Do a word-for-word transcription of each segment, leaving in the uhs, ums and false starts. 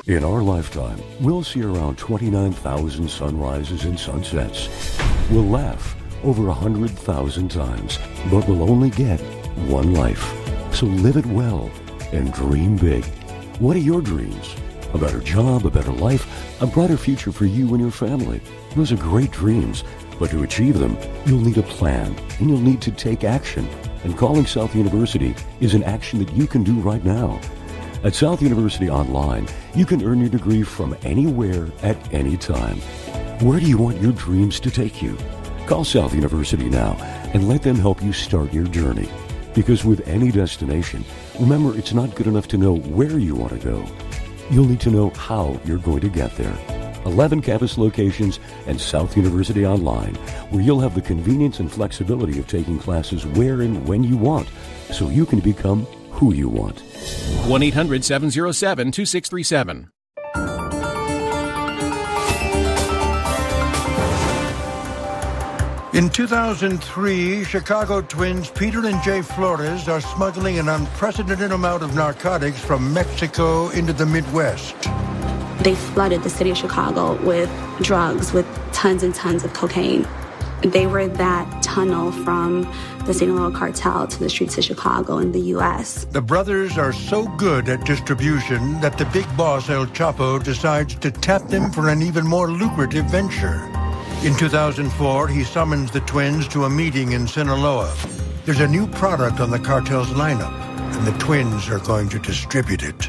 In our lifetime, we'll see around twenty-nine thousand sunrises and sunsets. We'll laugh over one hundred thousand times, but we'll only get one life. So live it well and dream big. What are your dreams? A better job, a better life, a brighter future for you and your family. Those are great dreams, but to achieve them, you'll need a plan and you'll need to take action. And calling South University is an action that you can do right now. At South University Online, you can earn your degree from anywhere at any time. Where do you want your dreams to take you? Call South University now and let them help you start your journey. Because with any destination, remember, it's not good enough to know where you want to go. You'll need to know how you're going to get there. eleven campus locations and South University Online, where you'll have the convenience and flexibility of taking classes where and when you want, so you can become who you want. one eight hundred seven oh seven two six three seven. In two thousand three, Chicago twins Peter and Jay Flores are smuggling an unprecedented amount of narcotics from Mexico into the Midwest. They flooded the city of Chicago with drugs, with tons and tons of cocaine. They were that tunnel from the Sinaloa cartel to the streets of Chicago and the U S. The brothers are so good at distribution that the big boss, El Chapo, decides to tap them for an even more lucrative venture. In two thousand four, he summons the twins to a meeting in Sinaloa. There's a new product on the cartel's lineup, and the twins are going to distribute it.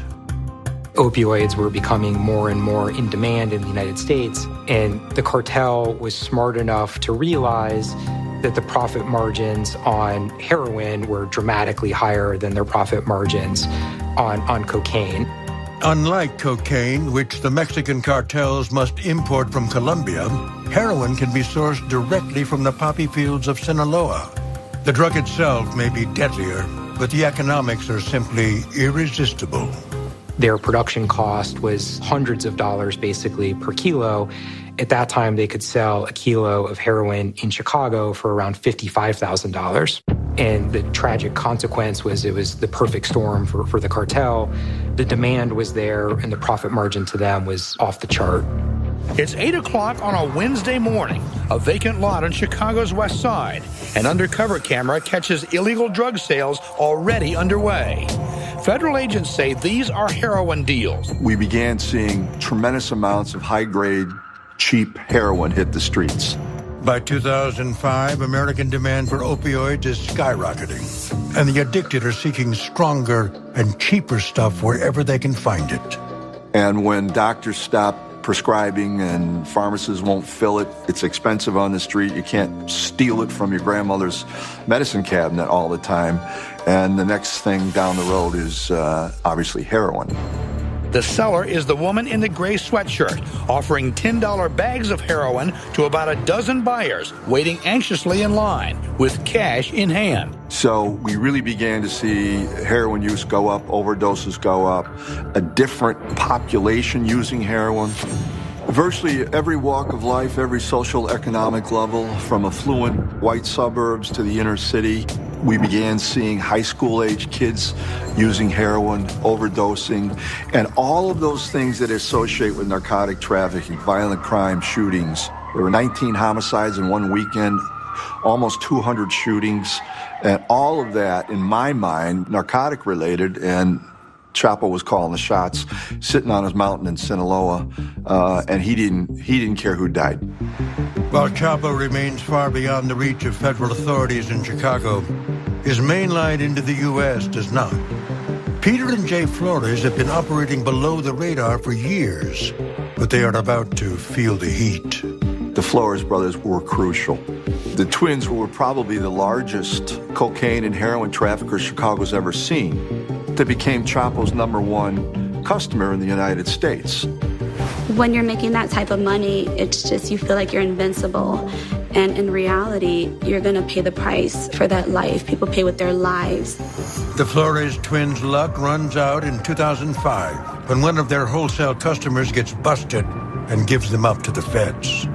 Opioids were becoming more and more in demand in the United States, and the cartel was smart enough to realize that the profit margins on heroin were dramatically higher than their profit margins on, on cocaine. Unlike cocaine, which the Mexican cartels must import from Colombia, heroin can be sourced directly from the poppy fields of Sinaloa. The drug itself may be deadlier, but the economics are simply irresistible. Their production cost was hundreds of dollars basically per kilo. At that time, they could sell a kilo of heroin in Chicago for around fifty-five thousand dollars. And the tragic consequence was it was the perfect storm for, for the cartel. The demand was there, and the profit margin to them was off the chart. It's eight o'clock on a Wednesday morning, a vacant lot on Chicago's west side. An undercover camera catches illegal drug sales already underway. Federal agents say these are heroin deals. We began seeing tremendous amounts of high-grade, cheap heroin hit the streets. By two thousand five, American demand for opioids is skyrocketing, and the addicted are seeking stronger and cheaper stuff wherever they can find it. And when doctors stop prescribing and pharmacists won't fill it, it's expensive on the street. You can't steal it from your grandmother's medicine cabinet all the time. And the next thing down the road is uh, obviously heroin. The seller is the woman in the gray sweatshirt, offering ten dollar bags of heroin to about a dozen buyers, waiting anxiously in line with cash in hand. So we really began to see heroin use go up, overdoses go up, a different population using heroin. Virtually every walk of life, every social economic level, from affluent white suburbs to the inner city, we began seeing high school-age kids using heroin, overdosing, and all of those things that associate with narcotic trafficking, violent crime, shootings. There were nineteen homicides in one weekend, almost two hundred shootings, and all of that, in my mind, narcotic-related, and Chapo was calling the shots, sitting on his mountain in Sinaloa, uh, and he didn't he didn't care who died. While Chapo remains far beyond the reach of federal authorities in Chicago, his main line into the U S does not. Peter and Jay Flores have been operating below the radar for years, but they are about to feel the heat. The Flores brothers were crucial. The twins were probably the largest cocaine and heroin traffickers Chicago's ever seen. They became Chapo's number one customer in the United States. When you're making that type of money, it's just you feel like you're invincible. And in reality, you're going to pay the price for that life. People pay with their lives. The Flores twins' luck runs out in two thousand five when one of their wholesale customers gets busted and gives them up to the feds.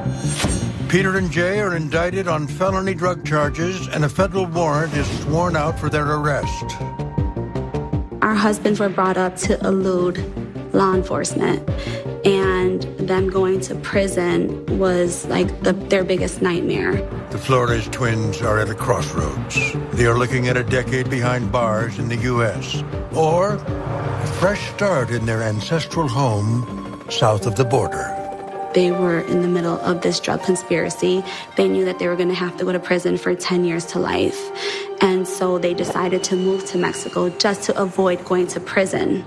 Peter and Jay are indicted on felony drug charges, and a federal warrant is sworn out for their arrest. Our husbands were brought up to elude law enforcement. And them going to prison was like the, their biggest nightmare. The Flores twins are at a crossroads. They are looking at a decade behind bars in the U S or a fresh start in their ancestral home south of the border. They were in the middle of this drug conspiracy. They knew that they were going to have to go to prison for ten years to life. And so they decided to move to Mexico just to avoid going to prison.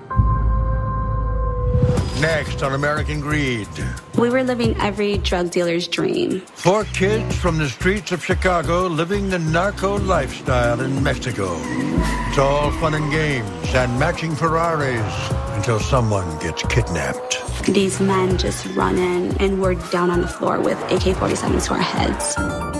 Next on American Greed. We were living every drug dealer's dream. Four kids from the streets of Chicago living the narco lifestyle in Mexico. It's all fun and games and matching Ferraris until someone gets kidnapped. These men just run in and we're down on the floor with A K forty-sevens to our heads.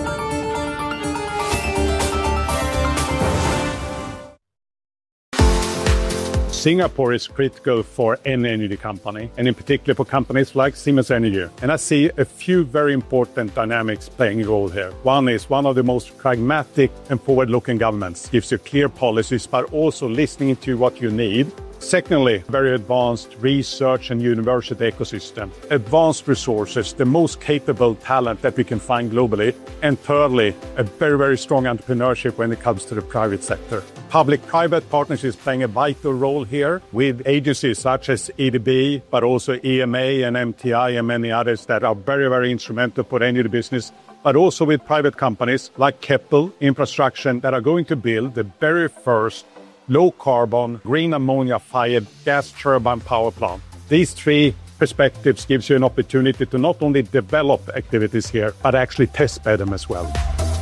Singapore is critical for any energy company, and in particular for companies like Siemens Energy. And I see a few very important dynamics playing a role here. One is one of the most pragmatic and forward-looking governments, gives you clear policies, but also listening to what you need. Secondly, very advanced research and university ecosystem. Advanced resources, the most capable talent that we can find globally. And thirdly, a very, very strong entrepreneurship when it comes to the private sector. Public-private partnerships playing a vital role here with agencies such as E D B, but also E M A and M T I and many others that are very, very instrumental for any business, but also with private companies like Keppel Infrastructure that are going to build the very first low-carbon, green ammonia-fired gas turbine power plant. These three perspectives gives you an opportunity to not only develop activities here, but actually test bed them as well.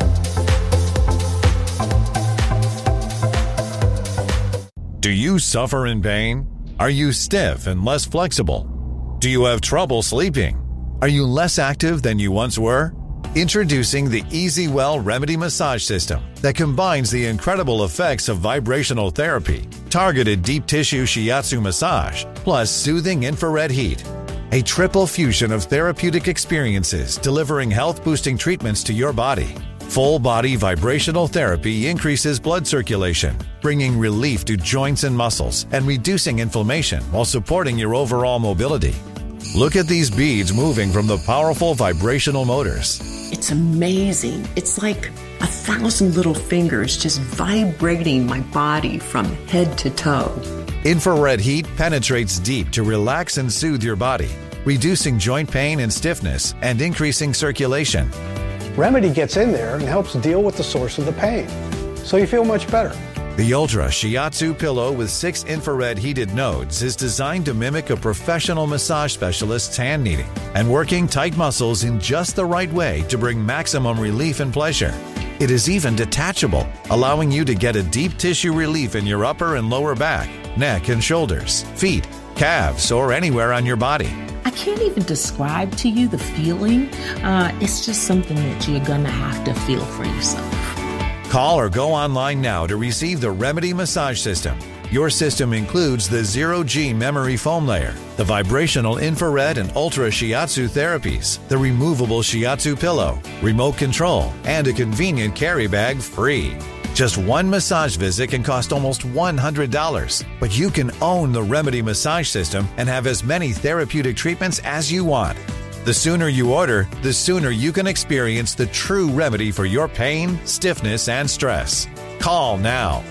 Do you suffer in pain? Are you stiff and less flexible? Do you have trouble sleeping? Are you less active than you once were? Introducing the EasyWell Remedy Massage System that combines the incredible effects of vibrational therapy, targeted deep tissue shiatsu massage, plus soothing infrared heat. A triple fusion of therapeutic experiences delivering health-boosting treatments to your body. Full-body vibrational therapy increases blood circulation, bringing relief to joints and muscles and reducing inflammation while supporting your overall mobility. Look at these beads moving from the powerful vibrational motors. It's amazing. It's like a thousand little fingers just vibrating my body from head to toe. Infrared heat penetrates deep to relax and soothe your body, reducing joint pain and stiffness and increasing circulation. Remedy gets in there and helps deal with the source of the pain, so you feel much better. The Ultra Shiatsu pillow with six infrared heated nodes is designed to mimic a professional massage specialist's hand kneading and working tight muscles in just the right way to bring maximum relief and pleasure. It is even detachable, allowing you to get a deep tissue relief in your upper and lower back, neck and shoulders, feet, calves, or anywhere on your body. I can't even describe to you the feeling. Uh, it's just something that you're gonna have to feel for yourself. Call or go online now to receive the Remedy Massage System. Your system includes the zero-G memory foam layer, the vibrational infrared and ultra shiatsu therapies, the removable shiatsu pillow, remote control, and a convenient carry bag free. Just one massage visit can cost almost one hundred dollars, but you can own the Remedy Massage System and have as many therapeutic treatments as you want. The sooner you order, the sooner you can experience the true remedy for your pain, stiffness, and stress. Call now.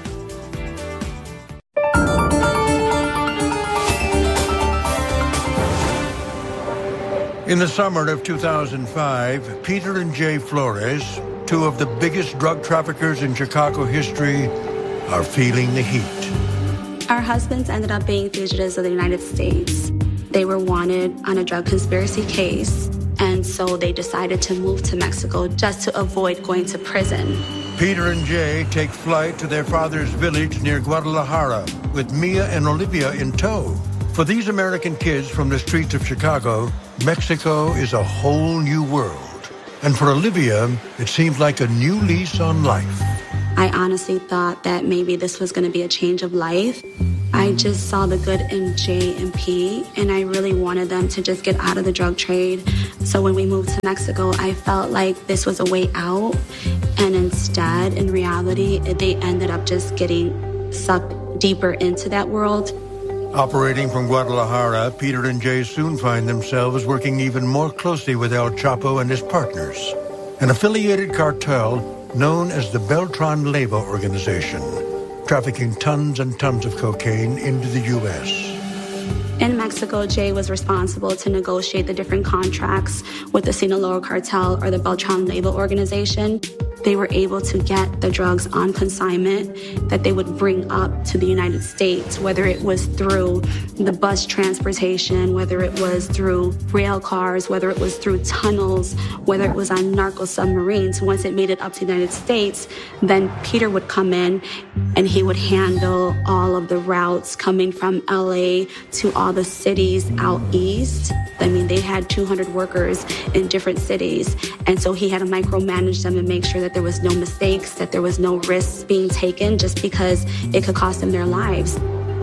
In the summer of two thousand five, Peter and Jay Flores, two of the biggest drug traffickers in Chicago history, are feeling the heat. Our husbands ended up being fugitives of the United States. They were wanted on a drug conspiracy case, and so they decided to move to Mexico just to avoid going to prison. Peter and Jay take flight to their father's village near Guadalajara with Mia and Olivia in tow. For these American kids from the streets of Chicago, Mexico is a whole new world. And for Olivia, it seemed like a new lease on life. I honestly thought that maybe this was going to be a change of life. I just saw the good in J and P, and I really wanted them to just get out of the drug trade. So when we moved to Mexico, I felt like this was a way out. And instead, in reality, they ended up just getting sucked deeper into that world. Operating from Guadalajara, Peter and Jay soon find themselves working even more closely with El Chapo and his partners, an affiliated cartel known as the Beltran Leyva Organization, trafficking tons and tons of cocaine into the U S. In Mexico, Jay was responsible to negotiate the different contracts with the Sinaloa cartel or the Beltran Leyva organization. They were able to get the drugs on consignment that they would bring up to the United States, whether it was through the bus transportation, whether it was through rail cars, whether it was through tunnels, whether it was on narco submarines. Once it made it up to the United States, then Peter would come in and he would handle all of the routes coming from L A to all the cities out east. I mean, they had two hundred workers in different cities, and so he had to micromanage them and make sure that there was no mistakes, that there was no risks being taken just because it could cost them their lives.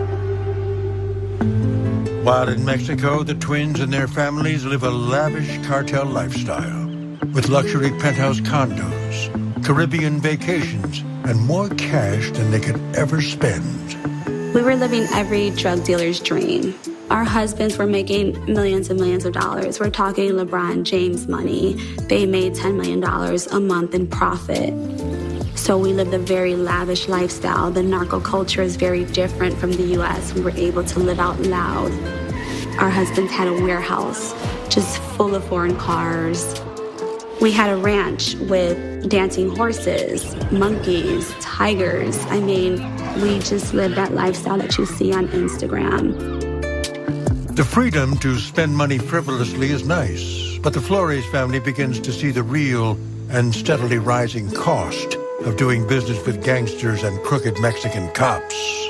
While in Mexico, the twins and their families live a lavish cartel lifestyle with luxury penthouse condos, Caribbean vacations, and more cash than they could ever spend. We were living every drug dealer's dream. Our husbands were making millions and millions of dollars. We're talking LeBron James money. They made ten million dollars a month in profit. So we lived a very lavish lifestyle. The narco culture is very different from the U S. We were able to live out loud. Our husbands had a warehouse just full of foreign cars. We had a ranch with dancing horses, monkeys, tigers. I mean, we just lived that lifestyle that you see on Instagram. The freedom to spend money frivolously is nice, but the Flores family begins to see the real and steadily rising cost of doing business with gangsters and crooked Mexican cops.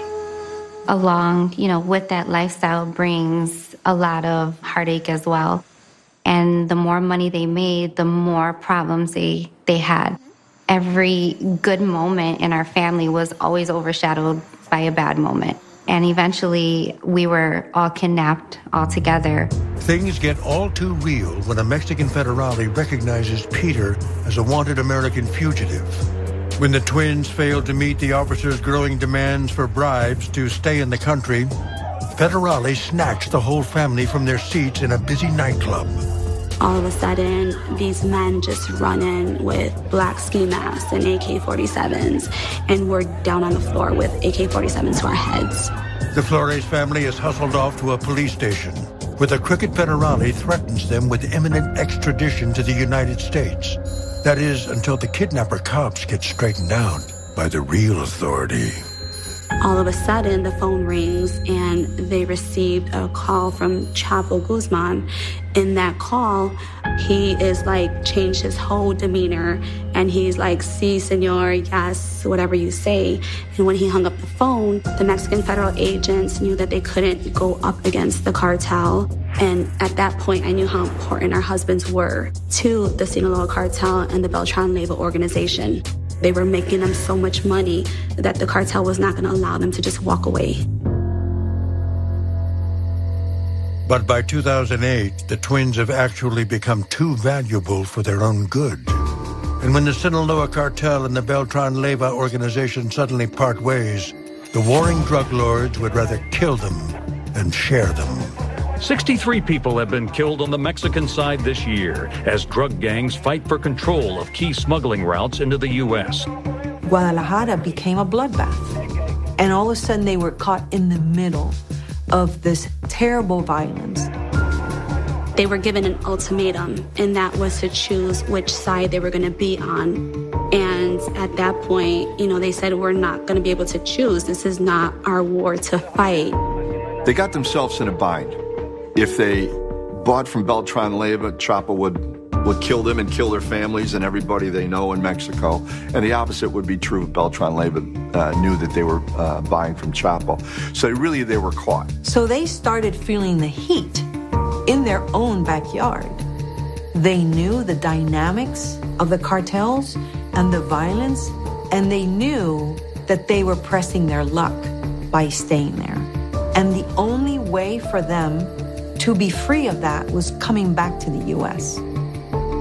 Along, you know, with that lifestyle brings a lot of heartache as well. And the more money they made, the more problems they, they had. Every good moment in our family was always overshadowed by a bad moment. And eventually, we were all kidnapped all together. Things get all too real when a Mexican federale recognizes Peter as a wanted American fugitive. When the twins failed to meet the officer's growing demands for bribes to stay in the country, federale snatched the whole family from their seats in a busy nightclub. All of a sudden, these men just run in with black ski masks and A K forty-sevens, and we're down on the floor with A K forty-sevens to our heads. The Flores family is hustled off to a police station, where the crooked federale threatens them with imminent extradition to the United States. That is, until the kidnapper cops get straightened out by the real authority. All of a sudden, the phone rings, and they received a call from Chapo Guzman. In that call, he is like, changed his whole demeanor, and he's like, si, senor, yes, whatever you say. And when he hung up the phone, the Mexican federal agents knew that they couldn't go up against the cartel. And at that point, I knew how important our husbands were to the Sinaloa cartel and the Beltran Leyva organization. They were making them so much money that the cartel was not going to allow them to just walk away. But by two thousand eight, the twins have actually become too valuable for their own good. And when the Sinaloa cartel and the Beltran Leyva organization suddenly part ways, the warring drug lords would rather kill them than share them. sixty-three people have been killed on the Mexican side this year as drug gangs fight for control of key smuggling routes into the U S. Guadalajara became a bloodbath, and all of a sudden they were caught in the middle of this terrible violence. They were given an ultimatum, and that was to choose which side they were going to be on. And at that point, you know, they said, we're not going to be able to choose. This is not our war to fight. They got themselves in a bind. If they bought from Beltran Leyva, Chapo would, would kill them and kill their families and everybody they know in Mexico. And the opposite would be true if Beltran Leyva uh, knew that they were uh, buying from Chapo. So really, they were caught. So they started feeling the heat in their own backyard. They knew the dynamics of the cartels and the violence, and they knew that they were pressing their luck by staying there. And the only way for them to be free of that was coming back to the U S.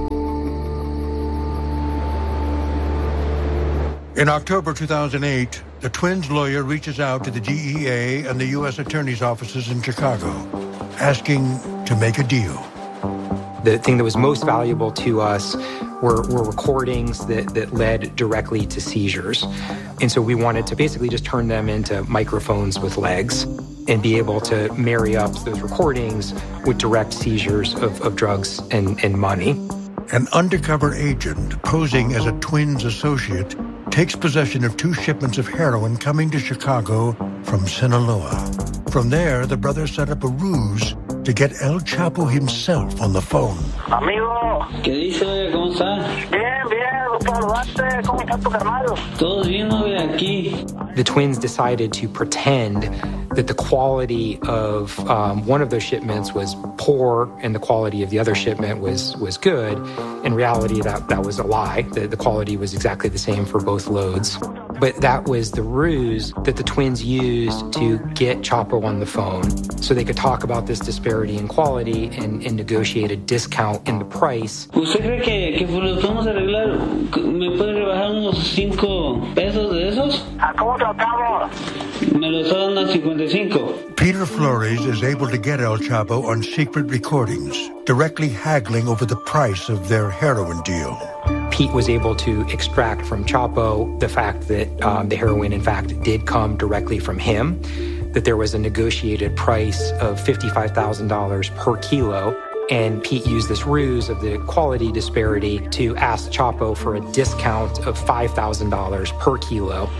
In October two thousand eight, the twins' lawyer reaches out to the D E A and the U S Attorney's offices in Chicago, asking to make a deal. The thing that was most valuable to us were, were recordings that, that led directly to seizures. And so we wanted to basically just turn them into microphones with legs and be able to marry up those recordings with direct seizures of, of drugs and, and money. An undercover agent posing as a twins associate takes possession of two shipments of heroin coming to Chicago from Sinaloa. From there, the brothers set up a ruse to get El Chapo himself on the phone. Amigo. ¿Qué dice, oye? ¿Cómo está? Bien, bien, doctor Duarte. ¿Cómo está tu carnal? Todo bien, oye, aquí. The twins decided to pretend that the quality of um, one of those shipments was poor and the quality of the other shipment was was good. In reality, that, that was a lie. The, the quality was exactly the same for both loads. But that was the ruse that the twins used to get Chapo on the phone so they could talk about this disparity in quality and, and negotiate a discount in the price. ¿Usted cree que, que los podemos arreglar? ¿Me puede rebajar unos cinco pesos de esos? ¿A cómo tratamos? Me los dan a cincuenta. Peter Flores is able to get El Chapo on secret recordings, directly haggling over the price of their heroin deal. Pete was able to extract from Chapo the fact that um, the heroin, in fact, did come directly from him, that there was a negotiated price of fifty-five thousand dollars per kilo. And Pete used this ruse of the quality disparity to ask Chapo for a discount of five thousand dollars per kilo.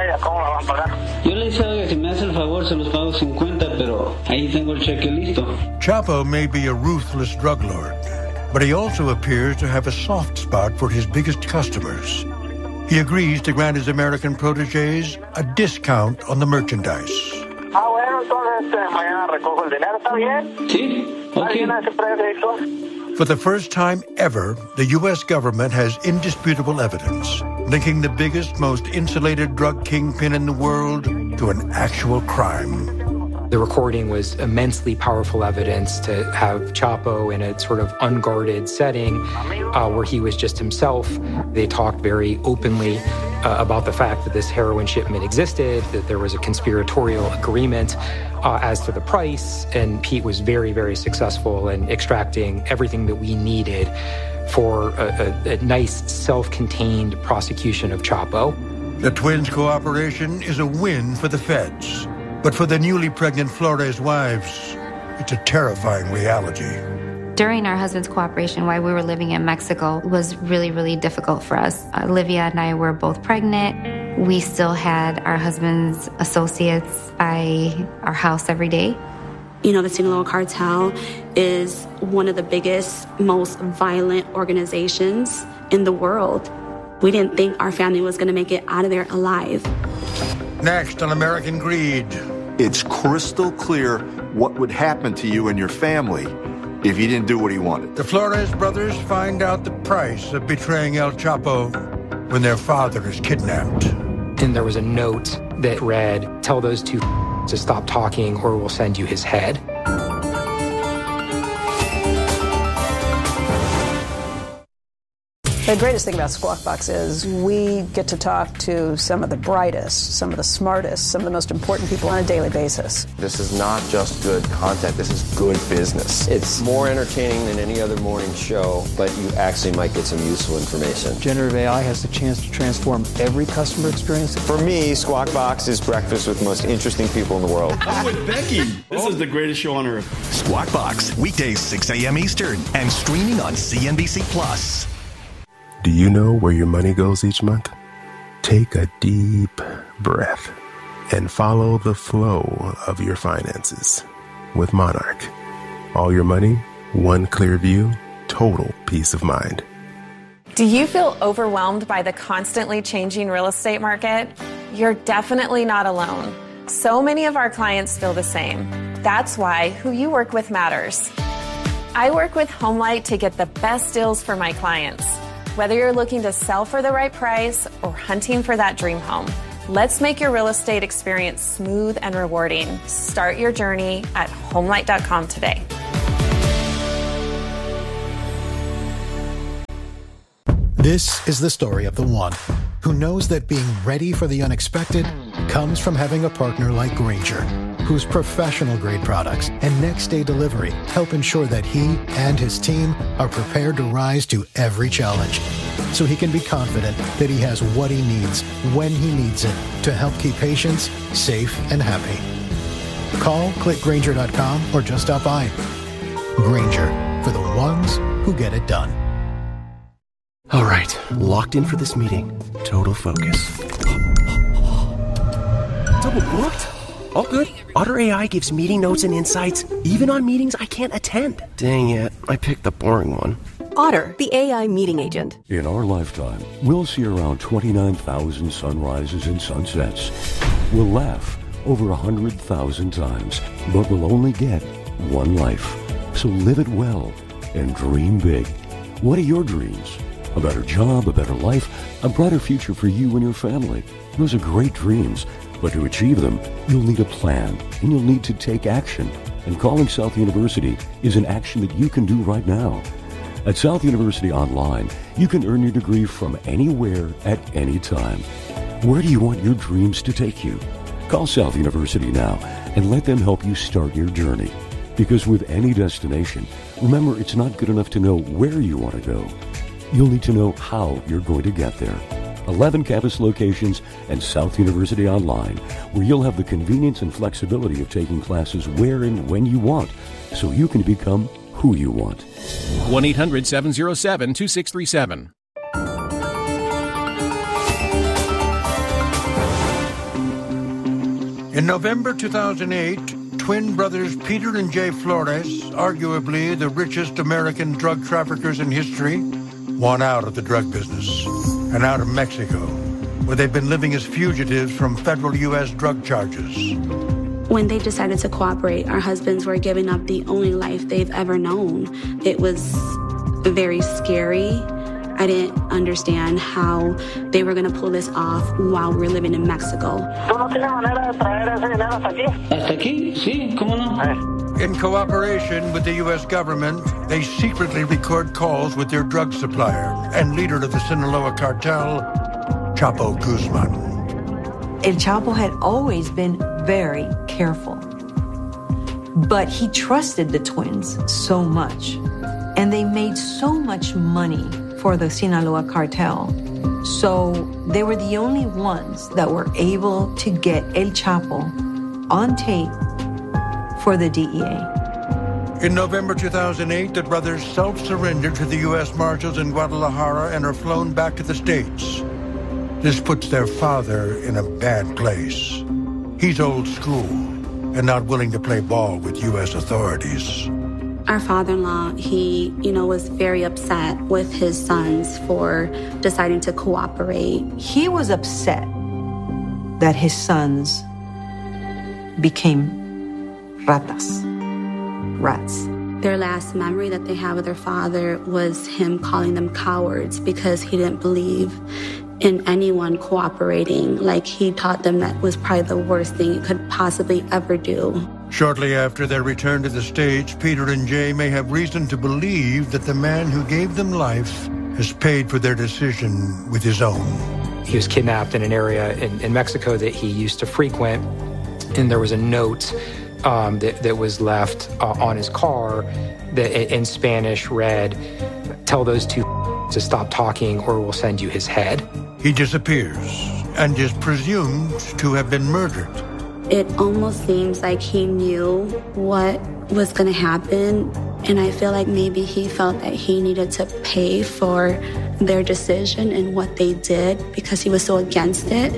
Yo le hice, oiga, si me hace el favor, se los pago cincuenta, pero ahí tengo el cheque listo. Chapo may be a ruthless drug lord, but he also appears to have a soft spot for his biggest customers. He agrees to grant his American protégés a discount on the merchandise. Ah, bueno, entonces mañana recojo el dinero, ¿está bien? Sí, okay. For the first time ever, the U S government has indisputable evidence linking the biggest, most insulated drug kingpin in the world to an actual crime. The recording was immensely powerful evidence to have Chapo in a sort of unguarded setting uh, where he was just himself. They talked very openly uh, about the fact that this heroin shipment existed, that there was a conspiratorial agreement uh, as to the price, and Pete was very, very successful in extracting everything that we needed for a, a, a nice, self-contained prosecution of Chapo. The twins' cooperation is a win for the feds. But for the newly pregnant Flores wives, it's a terrifying reality. During our husband's cooperation, while we were living in Mexico, it was really, really difficult for us. Olivia and I were both pregnant. We still had our husband's associates by our house every day. You know, the Sinaloa Cartel is one of the biggest, most violent organizations in the world. We didn't think our family was going to make it out of there alive. Next on American Greed. It's crystal clear what would happen to you and your family if you didn't do what he wanted. The Flores brothers find out the price of betraying El Chapo when their father is kidnapped. And there was a note that read, "Tell those two to stop talking or we'll send you his head." The greatest thing about Squawk Box is we get to talk to some of the brightest, some of the smartest, some of the most important people on a daily basis. This is not just good content, this is good business. It's more entertaining than any other morning show, but you actually might get some useful information. Generative A I has the chance to transform every customer experience. For me, Squawk Box is breakfast with the most interesting people in the world. I'm with Becky. This is the greatest show on earth. Squawk Box, weekdays six a.m. Eastern and streaming on C N B C Plus. Do you know where your money goes each month? Take a deep breath and follow the flow of your finances with Monarch. All your money, one clear view, total peace of mind. Do you feel overwhelmed by the constantly changing real estate market? You're definitely not alone. So many of our clients feel the same. That's why who you work with matters. I work with HomeLight to get the best deals for my clients. Whether you're looking to sell for the right price or hunting for that dream home, let's make your real estate experience smooth and rewarding. Start your journey at homelight dot com today. This is the story of the one who knows that being ready for the unexpected, comes from having a partner like Grainger, whose professional-grade products and next-day delivery help ensure that he and his team are prepared to rise to every challenge, so he can be confident that he has what he needs when he needs it to help keep patients safe and happy. Call, click Grainger dot com, or just stop by. Grainger, for the ones who get it done. All right, locked in for this meeting. Total focus. Double booked? All good. Otter A I gives meeting notes and insights, even on meetings I can't attend. Dang it, I picked the boring one. Otter, the A I meeting agent. In our lifetime, we'll see around twenty-nine thousand sunrises and sunsets. We'll laugh over one hundred thousand times, but we'll only get one life. So live it well and dream big. What are your dreams? A better job, a better life, a brighter future for you and your family. Those are great dreams, but to achieve them, you'll need a plan, and you'll need to take action. And calling South University is an action that you can do right now. At South University Online, you can earn your degree from anywhere at any time. Where do you want your dreams to take you? Call South University now and let them help you start your journey. Because with any destination, remember, it's not good enough to know where you want to go. You'll need to know how you're going to get there. eleven campus locations and South University Online, where you'll have the convenience and flexibility of taking classes where and when you want, so you can become who you want. one eight hundred seven oh seven two six three seven. In November two thousand eight, twin brothers Peter and Jay Flores, arguably the richest American drug traffickers in history, want out of the drug business and out of Mexico, where they've been living as fugitives from federal U S drug charges. When they decided to cooperate, our husbands were giving up the only life they've ever known. It was very scary. I didn't understand how they were going to pull this off while we were living in Mexico. In cooperation with the U S government, they secretly record calls with their drug supplier and leader of the Sinaloa cartel, Chapo Guzman. El Chapo had always been very careful, but he trusted the twins so much, and they made so much money for the Sinaloa cartel. So they were the only ones that were able to get El Chapo on tape for the D E A. In November two thousand eight, the brothers self-surrendered to the U S Marshals in Guadalajara and are flown back to the States. This puts their father in a bad place. He's old school and not willing to play ball with U S authorities. Our father-in-law, he, you know, was very upset with his sons for deciding to cooperate. He was upset that his sons became ratas, rats. Their last memory that they had with their father was him calling them cowards because he didn't believe in anyone cooperating. Like, he taught them that was probably the worst thing you could possibly ever do. Shortly after their return to the States, Peter and Jay may have reason to believe that the man who gave them life has paid for their decision with his own. He was kidnapped in an area in, in Mexico that he used to frequent, and there was a note um, that, that was left uh, on his car that in Spanish read, "Tell those two to stop talking or we'll send you his head." He disappears and is presumed to have been murdered. It almost seems like he knew what was going to happen, and I feel like maybe he felt that he needed to pay for their decision and what they did because he was so against it.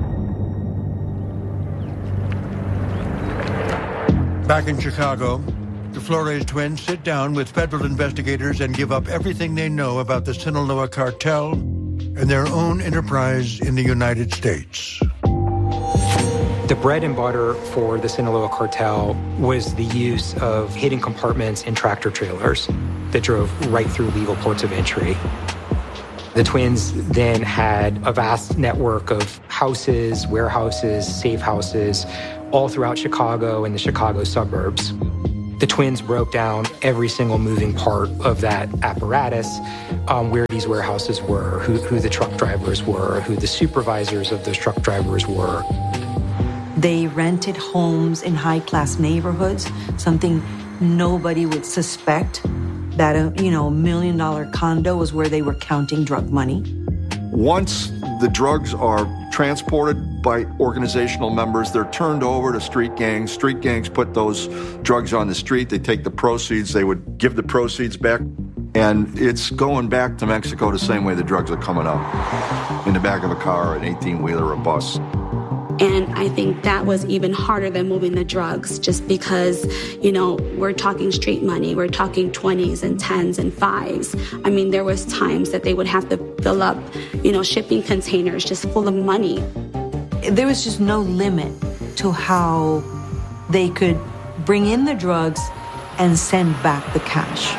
Back in Chicago, the Flores twins sit down with federal investigators and give up everything they know about the Sinaloa cartel and their own enterprise in the United States. The bread and butter for the Sinaloa cartel was the use of hidden compartments in tractor trailers that drove right through legal ports of entry. The twins then had a vast network of houses, warehouses, safe houses, all throughout Chicago and the Chicago suburbs. The twins broke down every single moving part of that apparatus, um, where these warehouses were, who, who the truck drivers were, who the supervisors of those truck drivers were. They rented homes in high-class neighborhoods, something nobody would suspect, that a, you know, million-dollar condo was where they were counting drug money. Once the drugs are transported by organizational members, they're turned over to street gangs. Street gangs put those drugs on the street. They take the proceeds. They would give the proceeds back. And it's going back to Mexico the same way the drugs are coming up, in the back of a car, an eighteen-wheeler, a bus. And I think that was even harder than moving the drugs, just because, you know, we're talking street money, we're talking twenties and tens and fives. I mean, there was times that they would have to fill up, you know, shipping containers just full of money. There was just no limit to how they could bring in the drugs and send back the cash.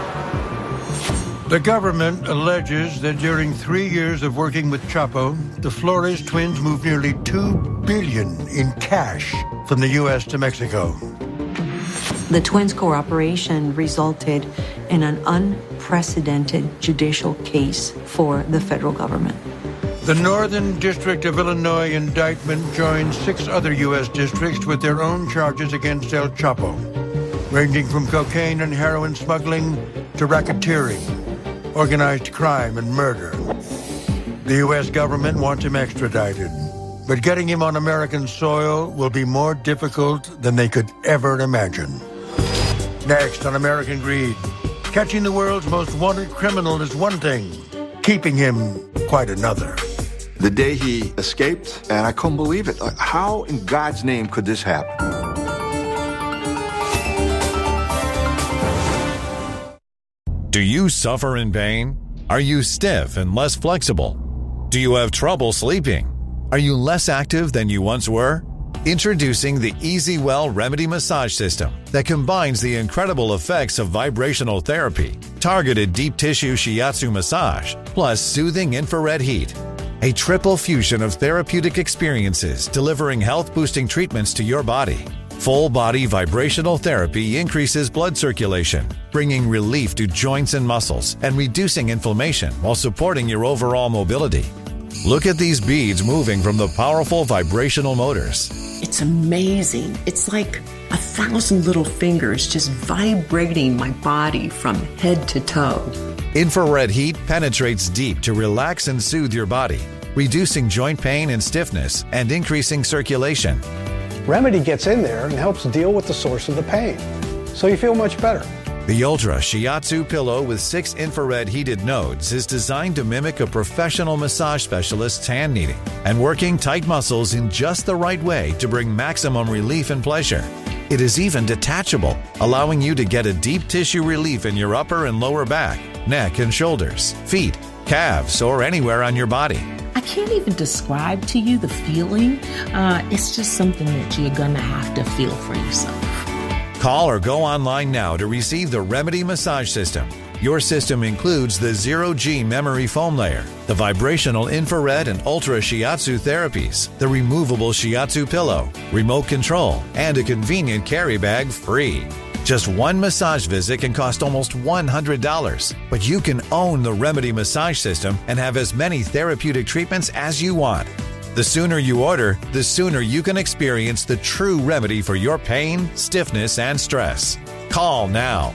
The government alleges that during three years of working with Chapo, the Flores twins moved nearly two billion dollars in cash from the U S to Mexico. The twins' cooperation resulted in an unprecedented judicial case for the federal government. The Northern District of Illinois indictment joined six other U S districts with their own charges against El Chapo, ranging from cocaine and heroin smuggling to racketeering, organized crime, and murder. The U S government wants him extradited, but getting him on American soil will be more difficult than they could ever imagine. Next on American Greed, catching the world's most wanted criminal is one thing, keeping him quite another. The day he escaped, and I couldn't believe it. How in God's name could this happen? Do you suffer in pain? Are you stiff and less flexible? Do you have trouble sleeping? Are you less active than you once were? Introducing the EasyWell Remedy Massage System that combines the incredible effects of vibrational therapy, targeted deep tissue shiatsu massage, plus soothing infrared heat. A triple fusion of therapeutic experiences delivering health-boosting treatments to your body. Full-body vibrational therapy increases blood circulation, bringing relief to joints and muscles and reducing inflammation while supporting your overall mobility. Look at these beads moving from the powerful vibrational motors. It's amazing. It's like a thousand little fingers just vibrating my body from head to toe. Infrared heat penetrates deep to relax and soothe your body, reducing joint pain and stiffness and increasing circulation. Remedy gets in there and helps deal with the source of the pain, so you feel much better. The Ultra Shiatsu pillow with six infrared heated nodes is designed to mimic a professional massage specialist's hand kneading and working tight muscles in just the right way to bring maximum relief and pleasure. It is even detachable, allowing you to get a deep tissue relief in your upper and lower back, neck and shoulders, feet, calves, or anywhere on your body. I can't even describe to you the feeling. Uh, it's just something that you're going to have to feel for yourself. Call or go online now to receive the Remedy Massage System. Your system includes the zero-G memory foam layer, the vibrational infrared and ultra shiatsu therapies, the removable shiatsu pillow, remote control, and a convenient carry bag free. Just one massage visit can cost almost one hundred dollars, but you can own the Remedy Massage System and have as many therapeutic treatments as you want. The sooner you order, the sooner you can experience the true remedy for your pain, stiffness, and stress. Call now.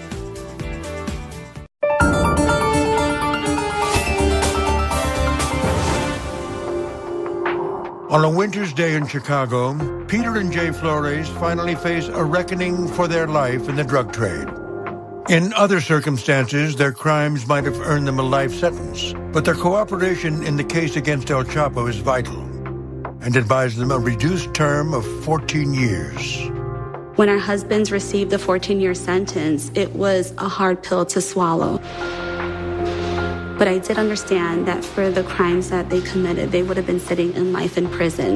On a winter's day in Chicago, Peter and Jay Flores finally face a reckoning for their life in the drug trade. In other circumstances, their crimes might have earned them a life sentence, but their cooperation in the case against El Chapo is vital and it buys them a reduced term of fourteen years. When our husbands received the fourteen-year sentence, it was a hard pill to swallow. But I did understand that for the crimes that they committed, they would have been sitting in life in prison.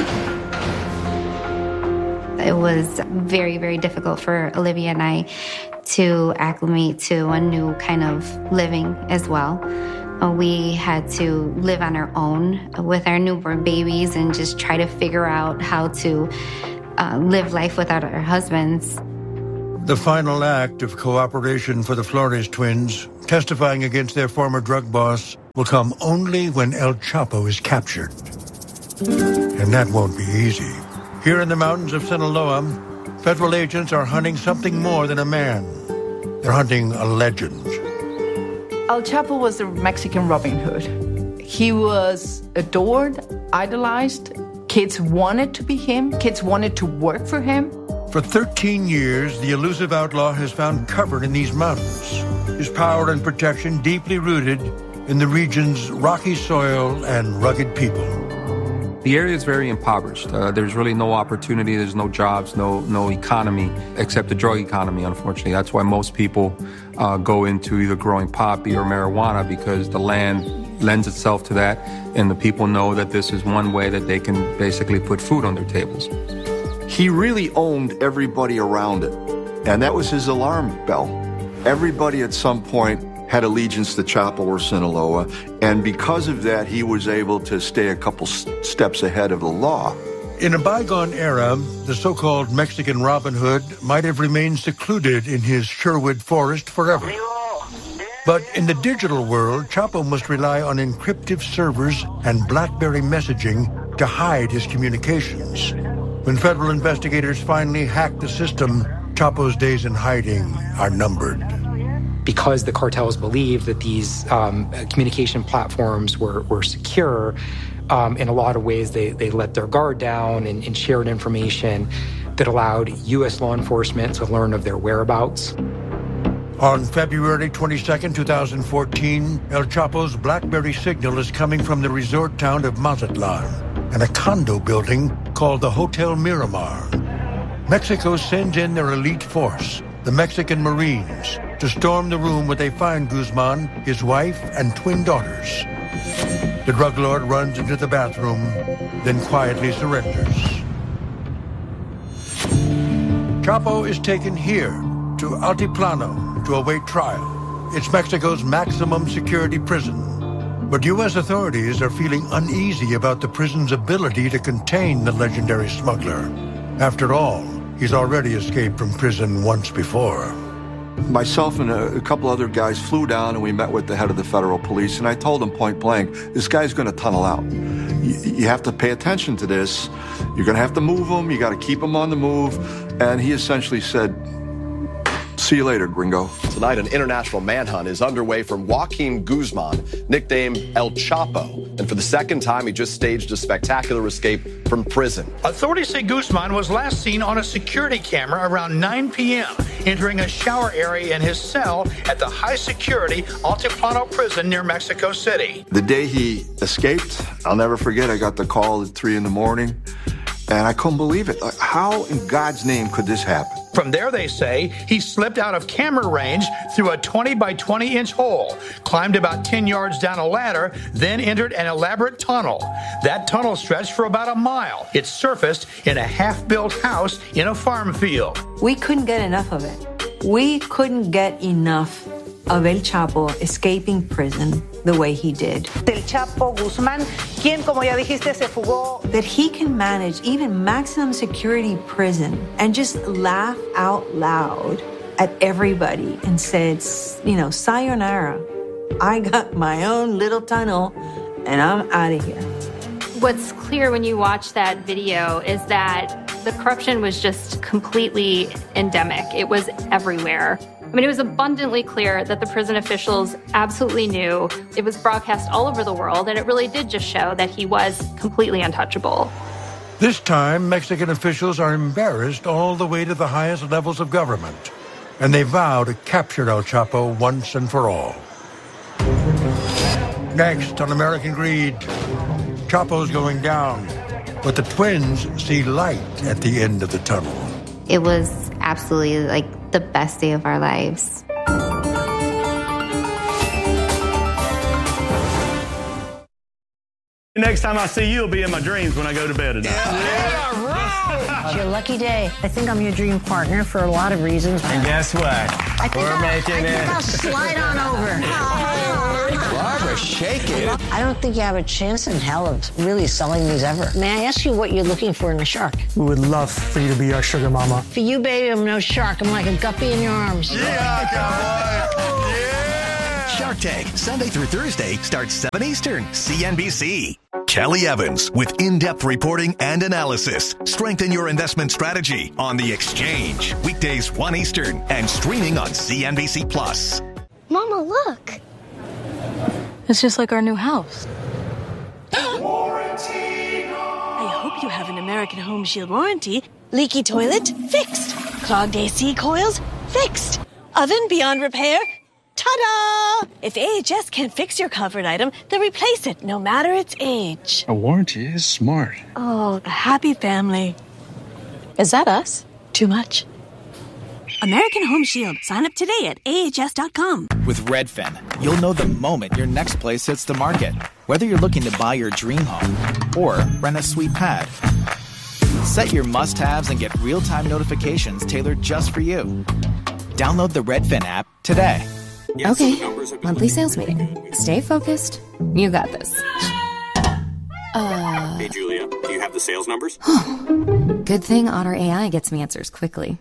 It was very, very difficult for Olivia and I to acclimate to a new kind of living as well. We had to live on our own with our newborn babies and just try to figure out how to uh, live life without our husbands. The final act of cooperation for the Flores twins, testifying against their former drug boss, will come only when El Chapo is captured. And that won't be easy. Here in the mountains of Sinaloa, federal agents are hunting something more than a man. They're hunting a legend. El Chapo was the Mexican Robin Hood. He was adored, idolized. Kids wanted to be him. Kids wanted to work for him. For thirteen years, the elusive outlaw has found cover in these mountains. His power and protection deeply rooted in the region's rocky soil and rugged people. The area is very impoverished. Uh, there's really no opportunity. There's no jobs, no no economy, except the drug economy, unfortunately. That's why most people uh, go into either growing poppy or marijuana, because the land lends itself to that, and the people know that this is one way that they can basically put food on their tables. He really owned everybody around it, and that was his alarm bell. Everybody at some point had allegiance to Chapo or Sinaloa, and because of that, he was able to stay a couple steps ahead of the law. In a bygone era, the so-called Mexican Robin Hood might have remained secluded in his Sherwood forest forever. But in the digital world, Chapo must rely on encryptive servers and BlackBerry messaging to hide his communications. When federal investigators finally hacked the system, Chapo's days in hiding are numbered. Because the cartels believed that these um, communication platforms were, were secure, um, in a lot of ways they, they let their guard down and, and shared information that allowed U S law enforcement to learn of their whereabouts. On February twenty-second, two thousand fourteen, El Chapo's BlackBerry signal is coming from the resort town of Mazatlan and a condo building called the Hotel Miramar. Mexico sends in their elite force, the Mexican Marines, to storm the room where they find Guzman, his wife, and twin daughters. The drug lord runs into the bathroom, then quietly surrenders. Chapo is taken here to Altiplano to await trial. It's Mexico's maximum security prison. But U S authorities are feeling uneasy about the prison's ability to contain the legendary smuggler. After all, he's already escaped from prison once before. Myself and a, a couple other guys flew down and we met with the head of the federal police, and I told him point blank, this guy's going to tunnel out. You, you have to pay attention to this. You're going to have to move him. You got to keep him on the move. And he essentially said, see you later, gringo. Tonight, an international manhunt is underway for Joaquin Guzman, nicknamed El Chapo. And for the second time, he just staged a spectacular escape from prison. Authorities say Guzman was last seen on a security camera around nine p.m., entering a shower area in his cell at the high-security Altiplano prison near Mexico City. The day he escaped, I'll never forget, I got the call at three in the morning, and I couldn't believe it. Like, how in God's name could this happen? From there, they say, he slipped out of camera range through a twenty by twenty inch hole, climbed about ten yards down a ladder, then entered an elaborate tunnel. That tunnel stretched for about a mile. It surfaced in a half-built house in a farm field. We couldn't get enough of it. We couldn't get enough of El Chapo escaping prison the way he did. El Chapo Guzmán, quien, como ya dijiste, se fugó. That he can manage even maximum security prison and just laugh out loud at everybody and said, you know, sayonara. I got my own little tunnel and I'm out of here. What's clear when you watch that video is that the corruption was just completely endemic. It was everywhere. I mean, it was abundantly clear that the prison officials absolutely knew. It was broadcast all over the world, and it really did just show that he was completely untouchable. This time, Mexican officials are embarrassed all the way to the highest levels of government, and they vow to capture El Chapo once and for all. Next on American Greed, Chapo's going down, but the twins see light at the end of the tunnel. It was absolutely like the best day of our lives. Next time I see you, it'll be in my dreams when I go to bed at night. Yeah, right. It's your lucky day. I think I'm your dream partner for a lot of reasons. And guess what? I think We're I'll, making I it. think I'll slide on over. Barbara, shake it. I don't think you have a chance in hell of really selling these ever. May I ask you what you're looking for in a shark? We would love for you to be our sugar mama. For you, baby, I'm no shark. I'm like a guppy in your arms. Yeah, cowboy. Shark Tank, Sunday through Thursday, starts seven Eastern, C N B C. Kelly Evans with in-depth reporting and analysis. Strengthen your investment strategy on The Exchange. Weekdays one Eastern and streaming on C N B C Plus. Mama, look. It's just like our new house. I hope you have an American Home Shield warranty. Leaky toilet? Fixed. Clogged A C coils? Fixed. Oven beyond repair? Ta-da! If A H S can't fix your covered item, then replace it, no matter its age. A warranty is smart. Oh, the happy family. Is that us? Too much. American Home Shield. Sign up today at A H S dot com. With Redfin, you'll know the moment your next place hits the market. Whether you're looking to buy your dream home or rent a sweet pad. Set your must-haves and get real-time notifications tailored just for you. Download the Redfin app today. Okay, monthly sales meeting. Stay focused. You got this. Uh. Hey, Julia, do you have the sales numbers? Good thing Otter A I gets me answers quickly.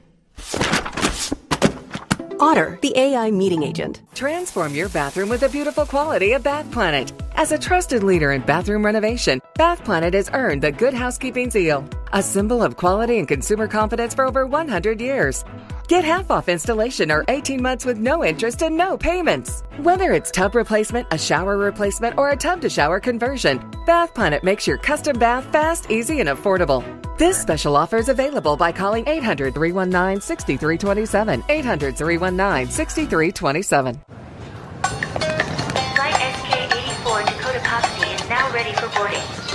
Otter, the A I meeting agent. Transform your bathroom with the beautiful quality of Bath Planet. As a trusted leader in bathroom renovation, Bath Planet has earned the Good Housekeeping seal, a symbol of quality and consumer confidence for over one hundred years. Get half off installation or eighteen months with no interest and no payments. Whether it's tub replacement, a shower replacement, or a tub-to-shower conversion, Bath Planet makes your custom bath fast, easy, and affordable. This special offer is available by calling eight hundred, three one nine, six three two seven, eight hundred, three one nine, six three two seven. Flight S K eighty-four Dakota Copy is now ready for boarding.